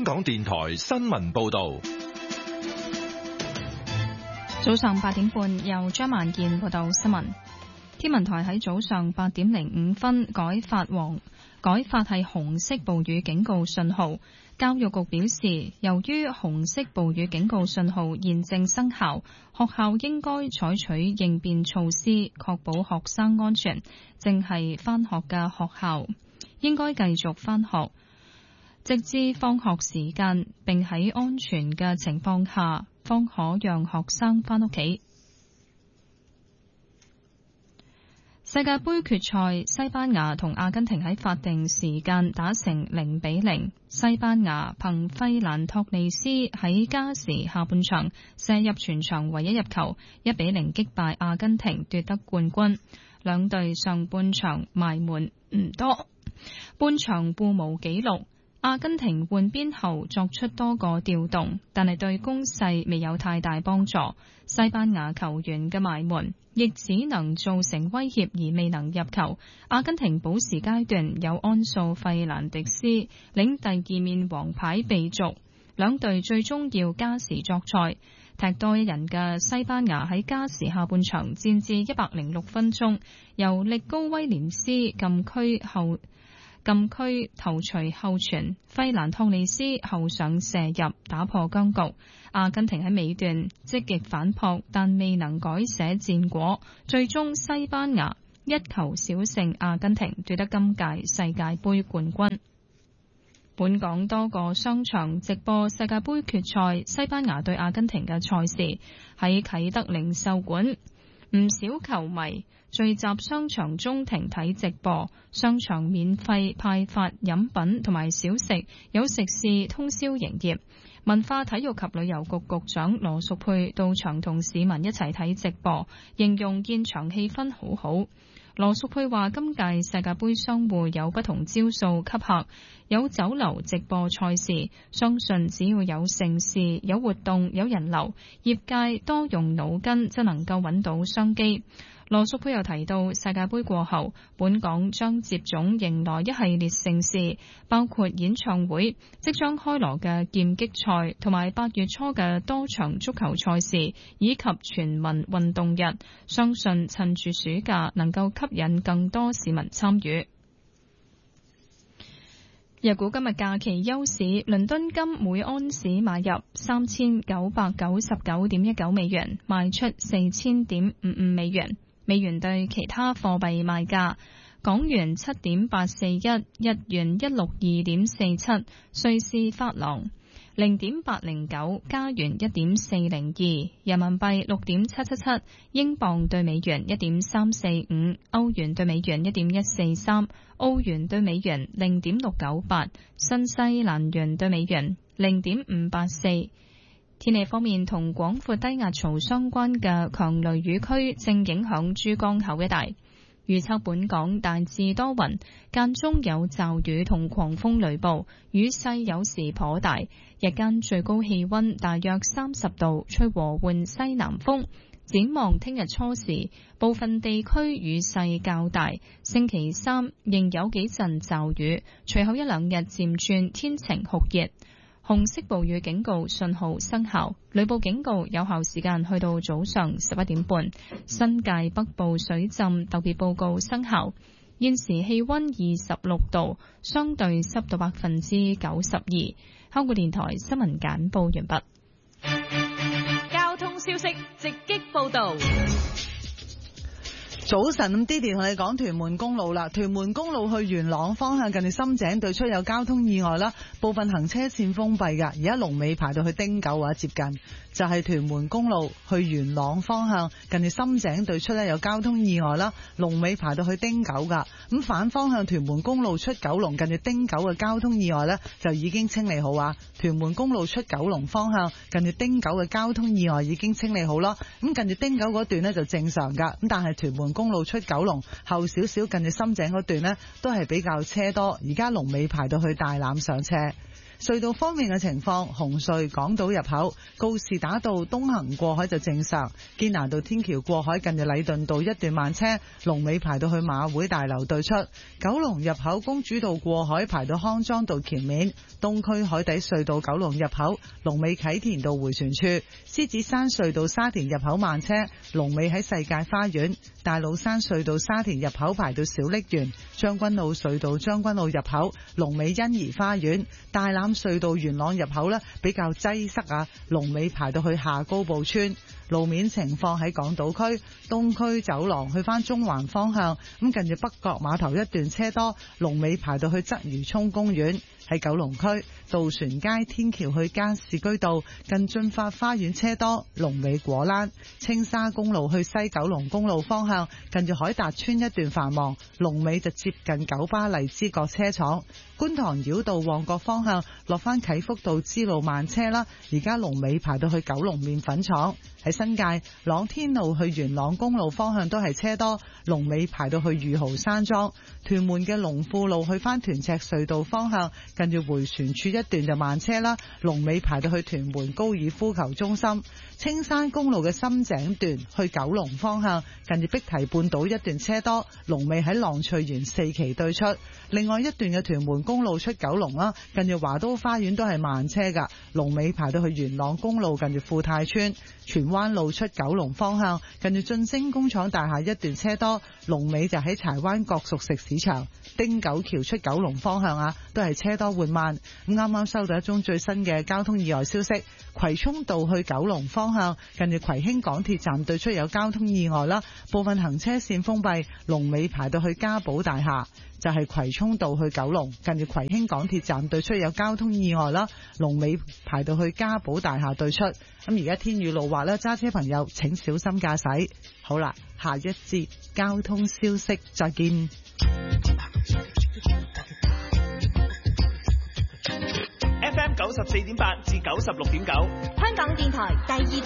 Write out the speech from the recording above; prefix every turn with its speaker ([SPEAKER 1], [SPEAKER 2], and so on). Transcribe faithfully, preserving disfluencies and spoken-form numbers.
[SPEAKER 1] 香港電台新聞報道。
[SPEAKER 2] 早上八點半，由張萬健報道新聞。天文台喺早上八點零五分改發黃改發係紅色暴雨警告信號。教育局表示，由於紅色暴雨警告信號現正生效，學校應該採取應變措施，確保學生安全。正係返學嘅學校應該繼續返學，直至放學時間，並喺安全嘅情況下，方可讓學生返屋企。世界盃決賽，西班牙同阿根廷喺法定時間打成零比零。西班牙憑費蘭托利斯喺加時下半場射入全場唯一入球，一比零擊敗阿根廷奪得冠軍。兩隊上半場埋門唔多，半場互無紀錄。阿根廷換邊後作出多個調動，但係對攻勢未有太大幫助。西班牙球員嘅埋門亦只能造成威脅而未能入球。阿根廷補時階段有安素費蘭迪斯領第二面黃牌被逐，兩隊最終要加時作賽。踢多一人嘅西班牙喺加時下半場戰至一百零六分鐘，由力高威廉斯禁區後禁區頭槌後傳，費蘭托利斯後上射入打破僵局。阿根廷喺尾段積極反撲，但未能改寫戰果，最終西班牙一球小勝阿根廷，奪得今屆世界盃冠軍。本港多個商場直播世界盃決賽西班牙對阿根廷嘅賽事，喺啟德零售館，唔少球迷聚集商場中庭睇直播，商場免費派發飲品同埋小食，有食肆通宵營業。文化體育及旅遊局局長羅淑佩到場同市民一齊睇直播，形容現場氣氛好好。羅淑佩話：今屆世界盃商戶有不同招數吸客，有酒樓直播賽事，相信只要有盛事、有活動、有人流，業界多用腦筋，就能夠揾到商機。羅淑佩又提到，世界盃過後，本港將接踵迎來一系列盛事，包括演唱會、即將開鑼嘅劍擊賽，同埋八月初嘅多場足球賽事，以及全民運動日。相信趁住暑假，能夠吸引更多市民參與。日股今日假期休市，倫敦金每安士買入三千九百九十九點一九美元，賣出四千點五五美元。美元對其他貨幣賣價：港元七點八四一，日元一六二點四七，瑞士法郎零點八零九，加元一點四零二，人民幣六點七七七，英鎊對美元一點三四五，歐元對美元一點一四三，澳元對美元零點六九八，新西蘭元對美元零點五八四。天氣方面，同廣闊低壓槽相關嘅強雷雨區正影響珠江口一帶。預測本港大致多雲，間中有驟雨同狂風雷暴，雨勢有時頗大。日間最高氣溫大約三十度，吹和緩西南風。展望聽日初時，部分地區雨勢較大。星期三仍有幾陣驟雨，隨後一兩日漸轉天晴酷熱。紅色暴雨警告信號生效，雷暴警告有效時間去到早上十一點半。新界北部水浸特別報告生效。現時氣溫二十六度，相對濕度百分之九十二。香港電台新聞簡報完畢。
[SPEAKER 3] 交通消息直擊報道。
[SPEAKER 4] 早晨，咁 Didi 同你講屯門公路啦，屯門公路去元朗方向近住深井對出有交通意外啦，部分行車線封閉噶，而家龍尾排到去汀九或者接近，就係屯門公路去元朗方向近住深井對出咧有交通意外啦，龍尾排到去汀九噶，咁反方向屯門公路出九龍近住汀九嘅交通意外咧就已經清理好啊，屯門公路出九龍方向近住汀九嘅交通意外已經清理好啦，咁近住汀九嗰段咧就正常噶，咁但係屯門公路出九龍後少少近住深井嗰段呢都係比較車多，而家龍尾排到去大欖上車。 隧道方面嘅情況，紅隧港島入口告士打道東行過海就正常，堅拿道天橋過海近住禮頓道一段慢車，龍尾排到去馬會大樓對出。九龍入口公主道過海排到康莊道橋面，東區海底隧道九龍入口龍尾啟田道迴旋處，獅子山隧道沙田入口慢車，龍尾喺世界花園。大老山隧道沙田入口排到小瀝源，將軍澳隧道將軍澳入口龍尾欣怡花園，大欖隧道元朗入口呢比較擠塞啊，龍尾排到去下高埔村。路面情況喺港島區東區走廊去返中環方向，咁近住北角碼頭一段車多，龍尾排到去鰂魚涌公園。喺九龍區渡船街天橋去加士居道近駿發花園車多，龍尾果欄。青沙公路去西九龍公路方向近住海達村一段繁忙，龍尾就接近九巴荔枝角車廠。觀塘繞道旺角方向落返啟福道支路慢車啦，而家龍尾排到去九龍麵粉廠。喺新界朗天路去元朗公路方向都係車多，龍尾排到去御豪山莊。屯門嘅龍富路去返屯赤隧道方向近住迴旋處一段就慢車啦，龍尾排到去屯門高爾夫球中心。青山公路嘅深井段去九龍方向近住碧堤半島一段車多，龍尾喺浪翠園四期對出。另外一段嘅屯門公路出九龍啦，近住華都花園都係慢車噶，龍尾排到去元朗公路近住富泰村。荃灣路出九龍方向近住晉升工廠大廈一段車多，龍尾就喺柴灣角熟食市場。汀九橋出九龍方向啊，都係車多緩慢。咁啱啱收到一宗最新嘅交通意外消息，葵涌道去九龍方向近住葵興港鐵站對出有交通意外啦，部分行車線封閉，龍尾排到去嘉寶大廈。就係葵涌道去九龍近住葵興港鐵站對出有交通意外啦，龍尾排到去嘉寶大廈對出。咁而家天雨路滑啦，揸車朋友請小心駕駛。好啦，下一節交通消息再見。
[SPEAKER 5] F M 九十四點八至九十六點九，
[SPEAKER 3] 香港電台第二